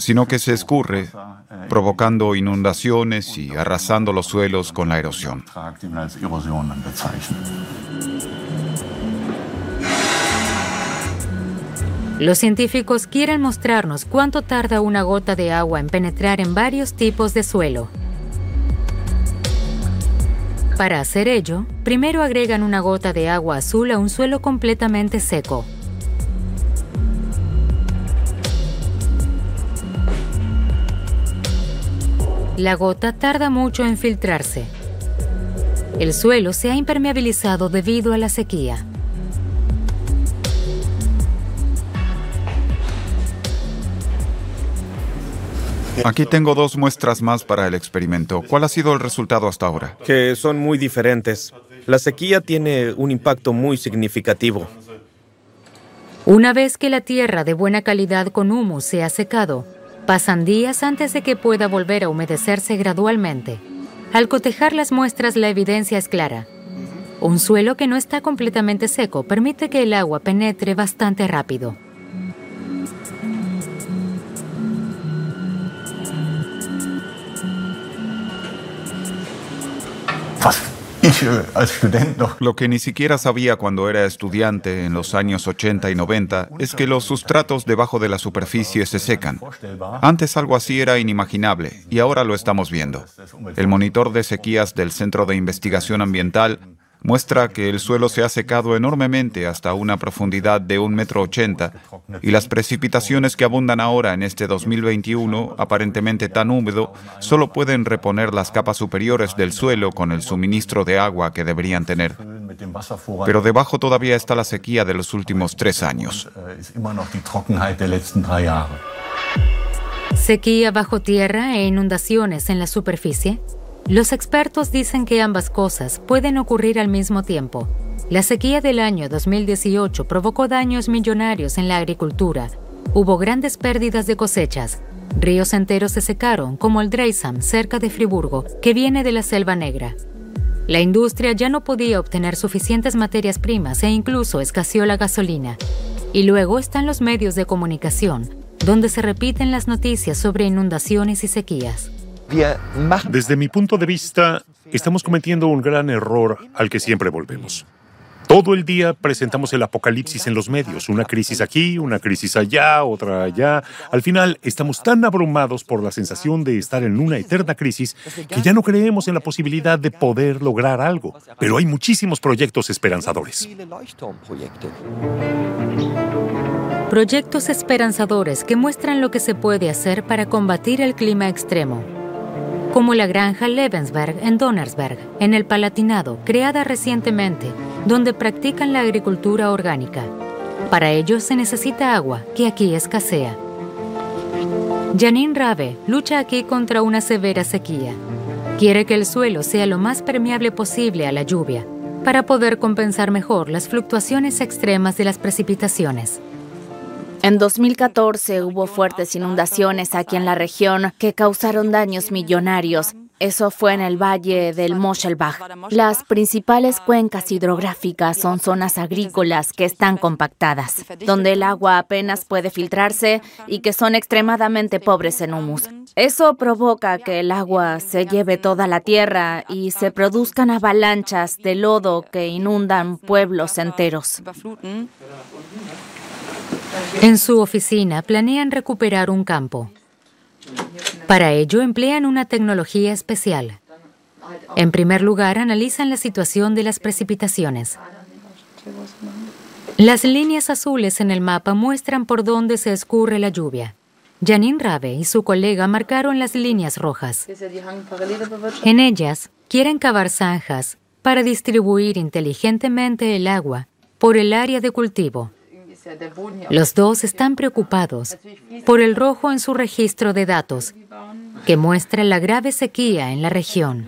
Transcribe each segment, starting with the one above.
sino que se escurre, provocando inundaciones y arrasando los suelos con la erosión. Los científicos quieren mostrarnos cuánto tarda una gota de agua en penetrar en varios tipos de suelo. Para hacer ello, primero agregan una gota de agua azul a un suelo completamente seco. La gota tarda mucho en filtrarse. El suelo se ha impermeabilizado debido a la sequía. Aquí tengo 2 muestras más para el experimento. ¿Cuál ha sido el resultado hasta ahora? Que son muy diferentes. La sequía tiene un impacto muy significativo. Una vez que la tierra de buena calidad con humus se ha secado, pasan días antes de que pueda volver a humedecerse gradualmente. Al cotejar las muestras, la evidencia es clara. Un suelo que no está completamente seco permite que el agua penetre bastante rápido. Lo que ni siquiera sabía cuando era estudiante en los años 80 y 90 es que los sustratos debajo de la superficie se secan. Antes algo así era inimaginable y ahora lo estamos viendo. El monitor de sequías del Centro de Investigación Ambiental muestra que el suelo se ha secado enormemente hasta una profundidad de 1,80 m y las precipitaciones que abundan ahora en este 2021, aparentemente tan húmedo, solo pueden reponer las capas superiores del suelo con el suministro de agua que deberían tener. Pero debajo todavía está la sequía de los últimos 3 años. ¿Sequía bajo tierra e inundaciones en la superficie? Los expertos dicen que ambas cosas pueden ocurrir al mismo tiempo. La sequía del año 2018 provocó daños millonarios en la agricultura. Hubo grandes pérdidas de cosechas. Ríos enteros se secaron, como el Dreisam, cerca de Friburgo, que viene de la Selva Negra. La industria ya no podía obtener suficientes materias primas e incluso escaseó la gasolina. Y luego están los medios de comunicación, donde se repiten las noticias sobre inundaciones y sequías. Desde mi punto de vista, estamos cometiendo un gran error al que siempre volvemos. Todo el día presentamos el apocalipsis en los medios, una crisis aquí, una crisis allá, otra allá. Al final, estamos tan abrumados por la sensación de estar en una eterna crisis que ya no creemos en la posibilidad de poder lograr algo. Pero hay muchísimos proyectos esperanzadores. Proyectos esperanzadores que muestran lo que se puede hacer para combatir el clima extremo, como la granja Lebensberg en Donnersberg, en el Palatinado, creada recientemente, donde practican la agricultura orgánica. Para ello se necesita agua, que aquí escasea. Janine Rabe lucha aquí contra una severa sequía. Quiere que el suelo sea lo más permeable posible a la lluvia, para poder compensar mejor las fluctuaciones extremas de las precipitaciones. En 2014 hubo fuertes inundaciones aquí en la región que causaron daños millonarios. Eso fue en el valle del Moshelbach. Las principales cuencas hidrográficas son zonas agrícolas que están compactadas, donde el agua apenas puede filtrarse y que son extremadamente pobres en humus. Eso provoca que el agua se lleve toda la tierra y se produzcan avalanchas de lodo que inundan pueblos enteros. En su oficina planean recuperar un campo. Para ello emplean una tecnología especial. En primer lugar, analizan la situación de las precipitaciones. Las líneas azules en el mapa muestran por dónde se escurre la lluvia. Janine Rabe y su colega marcaron las líneas rojas. En ellas, quieren cavar zanjas para distribuir inteligentemente el agua por el área de cultivo. Los dos están preocupados por el rojo en su registro de datos, que muestra la grave sequía en la región.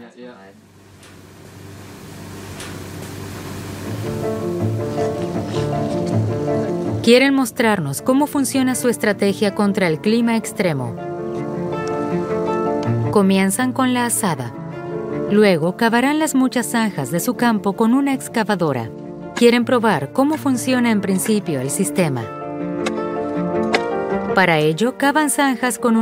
Quieren mostrarnos cómo funciona su estrategia contra el clima extremo. Comienzan con la azada. Luego cavarán las muchas zanjas de su campo con una excavadora. Quieren probar cómo funciona en principio el sistema. Para ello, cavan zanjas con